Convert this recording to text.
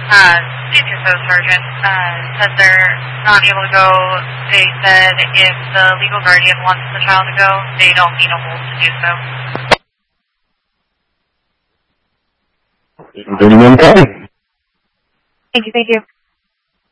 Please do so, Sergeant. Said they're not able to go. They said if the legal guardian wants the child to go, they don't need a hold to do so. Thank you.